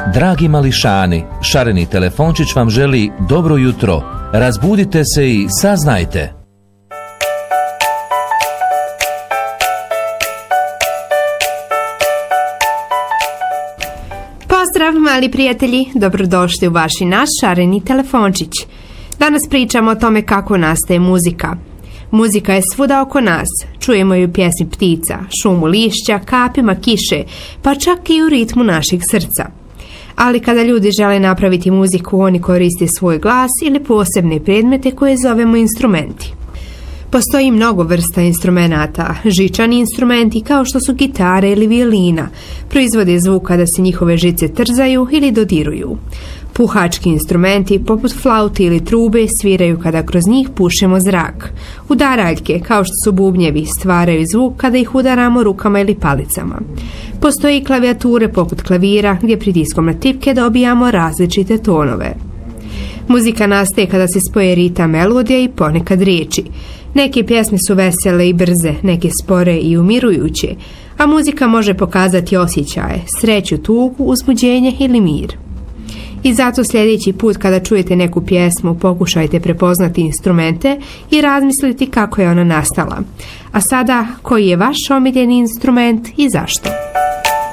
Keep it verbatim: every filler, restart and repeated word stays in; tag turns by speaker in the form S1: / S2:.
S1: Dragi mališani, šareni telefončić vam želi dobro jutro. Razbudite se i saznajte.
S2: Pozdrav mali prijatelji, dobrodošli u vaš i naš šareni telefončić. Danas pričamo o tome kako nastaje muzika. Muzika je svuda oko nas, čujemo ju u pjesmi ptica, šumu lišća, kapima kiše, pa čak i u ritmu našeg srca. Ali kada ljudi žele napraviti muziku, oni koriste svoj glas ili posebne predmete koje zovemo instrumenti. Postoji mnogo vrsta instrumenata. Žičani instrumenti kao što su gitare ili violina proizvode zvuk kada se njihove žice trzaju ili dodiruju. Puhački instrumenti poput flauti ili trube sviraju kada kroz njih pušemo zrak. Udaraljke kao što su bubnjevi stvaraju zvuk kada ih udaramo rukama ili palicama. Postoje i klavijature poput klavira gdje pritiskom na tipke dobijamo različite tonove. Muzika nastaje kada se spoje ritam, melodija i ponekad riječi. Neke pjesme su vesele i brze, neke spore i umirujuće, a muzika može pokazati osjećaje, sreću, tugu, uzbuđenje ili mir. I zato sljedeći put kada čujete neku pjesmu, pokušajte prepoznati instrumente i razmisliti kako je ona nastala. A sada, koji je vaš omiljeni instrument i zašto?